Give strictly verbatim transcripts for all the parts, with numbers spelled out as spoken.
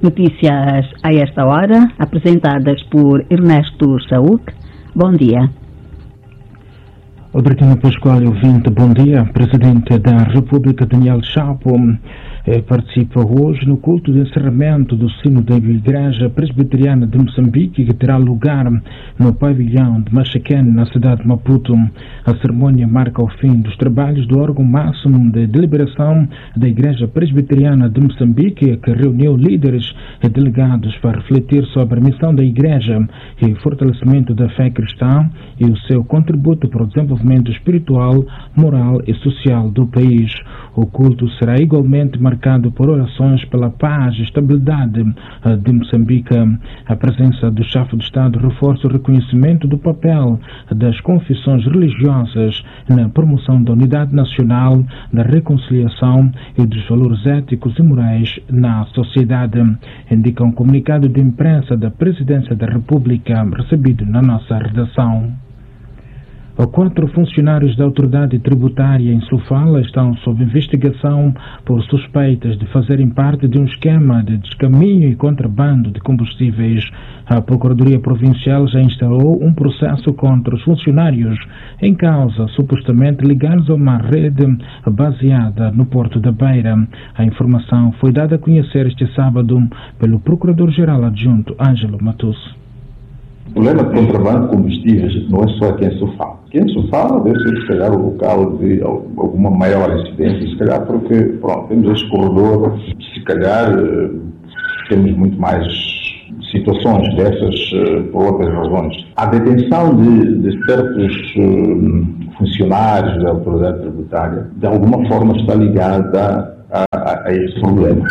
Notícias a esta hora, apresentadas por Ernesto Saúc. Bom dia. Albertino Pascoal, ouvinte, bom dia. Presidente da República, Daniel Chapo, eh, participa hoje no culto de encerramento do sino da Igreja Presbiteriana de Moçambique, que terá lugar no pavilhão de Machaquene, na cidade de Maputo. A cerimônia marca o fim dos trabalhos do órgão máximo de deliberação da Igreja Presbiteriana de Moçambique, que reuniu líderes e delegados para refletir sobre a missão da Igreja e o fortalecimento da fé cristã e o seu contributo para o desenvolvimento espiritual, moral e social do país. O culto será igualmente marcado por orações pela paz e estabilidade de Moçambique. A presença do chefe de Estado reforça o reconhecimento do papel das confissões religiosas na promoção da unidade nacional, da reconciliação e dos valores éticos e morais na sociedade, indica um comunicado de imprensa da Presidência da República recebido na nossa redação. Quatro funcionários da autoridade tributária em Sofala estão sob investigação por suspeitas de fazerem parte de um esquema de descaminho e contrabando de combustíveis. A Procuradoria Provincial já instaurou um processo contra os funcionários em causa, supostamente ligados a uma rede baseada no Porto da Beira. A informação foi dada a conhecer este sábado pelo Procurador-Geral Adjunto Ângelo Matus. O problema de contrabando de combustíveis não é só aqui em Sofala. Aqui em Sofala deve ser, se calhar, o local de alguma maior incidência, se calhar porque, pronto, temos este corredor, se calhar temos muito mais situações dessas por outras razões. A detenção de, de certos funcionários da autoridade tributária, de alguma forma, está ligada a, a, a este problema.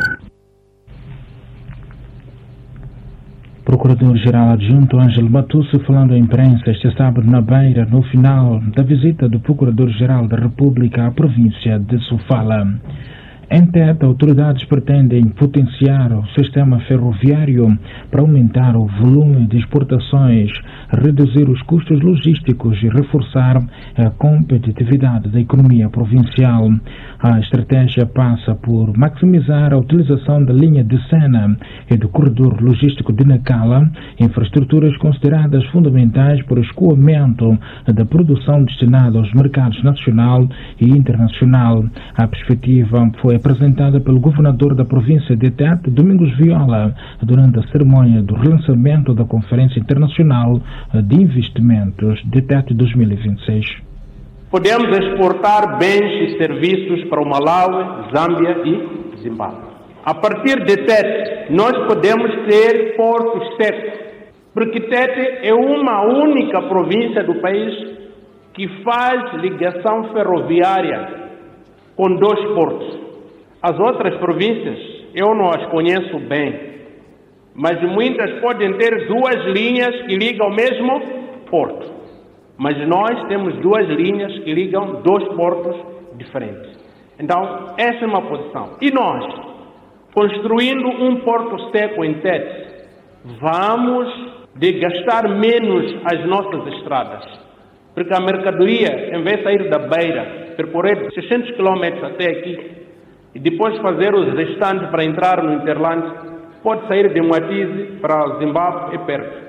Procurador-Geral Adjunto Ângelo Matusso falando à imprensa este sábado na Beira, no final da visita do Procurador-Geral da República à província de Sofala. Em Tete, autoridades pretendem potenciar o sistema ferroviário para aumentar o volume de exportações, reduzir os custos logísticos e reforçar a competitividade da economia provincial. A estratégia passa por maximizar a utilização da linha de Sena e do corredor logístico de Nacala, infraestruturas consideradas fundamentais para o escoamento da produção destinada aos mercados nacional e internacional. A perspectiva foi apresentada pelo governador da província de Tete, Domingos Viola, durante a cerimônia do relançamento da Conferência Internacional de Investimentos de Tete dois mil e vinte e seis. Podemos exportar bens e serviços para o Malawi, Zâmbia e Zimbábue. A partir de Tete, nós podemos ter portos secos, porque Tete é uma única província do país que faz ligação ferroviária com dois portos. As outras províncias, eu não as conheço bem, mas muitas podem ter duas linhas que ligam ao mesmo porto. Mas nós temos duas linhas que ligam dois portos diferentes. Então, essa é uma posição. E nós, construindo um porto seco em Tete, vamos desgastar menos as nossas estradas. Porque a mercadoria, em vez de sair da Beira, percorrer seiscentos quilômetros até aqui, e depois fazer os restantes para entrar no Interland, pode sair de Moatize para Zimbábue e perto.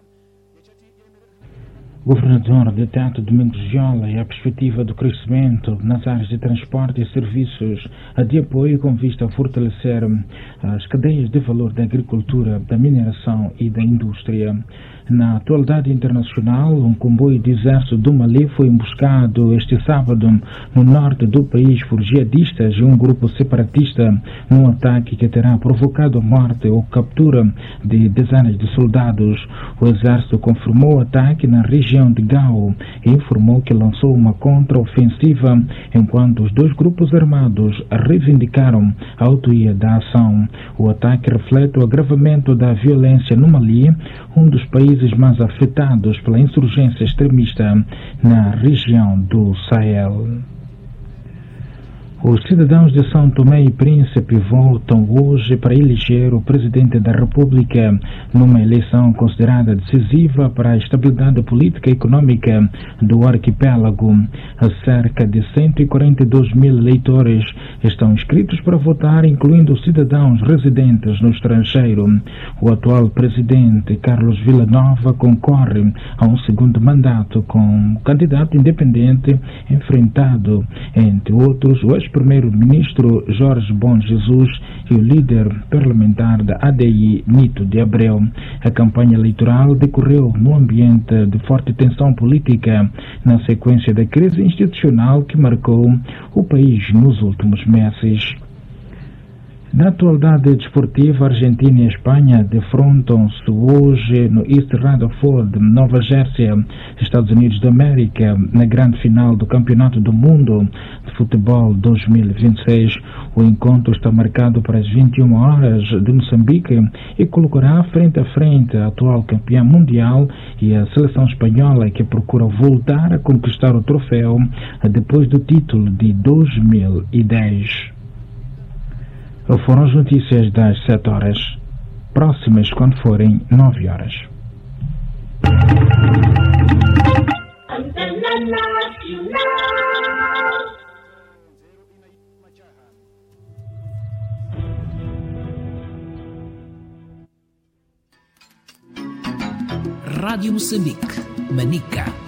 Governador de Tete, Domingos Viola, e a perspectiva do crescimento nas áreas de transporte e serviços de apoio com vista a fortalecer as cadeias de valor da agricultura, da mineração e da indústria. Na atualidade internacional, um comboio de exército do Mali foi emboscado este sábado no norte do país por jihadistas e um grupo separatista num ataque que terá provocado a morte ou captura de dezenas de soldados. O exército confirmou o ataque na região de Gao e informou que lançou uma contraofensiva, enquanto os dois grupos armados reivindicaram a autoria da ação. O ataque reflete o agravamento da violência no Mali, um dos países mais afetados pela insurgência extremista na região do Sahel. Os cidadãos de São Tomé e Príncipe voltam hoje para eleger o Presidente da República numa eleição considerada decisiva para a estabilidade política e econômica do arquipélago. Cerca de cento e quarenta e dois mil eleitores estão inscritos para votar, incluindo cidadãos residentes no estrangeiro. O atual presidente, Carlos Villanova, concorre a um segundo mandato com um candidato independente enfrentado, entre outros, o ex-primeiro-ministro Jorge Bom Jesus e o líder parlamentar da A D I, Nito de Abreu. A campanha eleitoral decorreu no ambiente de forte tensão política, na sequência da crise institucional que marcou o país nos últimos meses. Na atualidade desportiva, a Argentina e a Espanha defrontam-se hoje no East Rutherford, Nova Jersey, Estados Unidos da América, na grande final do Campeonato do Mundo de Futebol dois mil e vinte e seis. O encontro está marcado para as vinte e uma horas de Moçambique e colocará frente a frente a atual campeã mundial e a seleção espanhola, que procura voltar a conquistar o troféu depois do título de dois mil e dez. Foram as notícias das sete horas. Próximas quando forem nove horas. Rádio Moçambique, Manica.